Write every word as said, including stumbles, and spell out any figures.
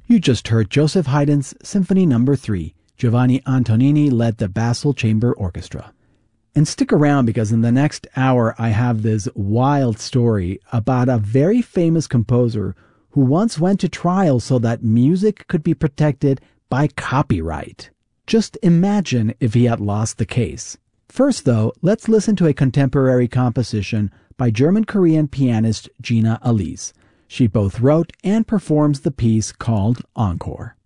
You just heard Joseph Haydn's Symphony Number three. Giovanni Antonini led the Basel Chamber Orchestra. And stick around because in the next hour I have this wild story about a very famous composer who once went to trial so that music could be protected by copyright. Just imagine if he had lost the case. First, though, let's listen to a contemporary composition by German-Korean pianist Gina Elise. She both wrote and performs the piece called Encore.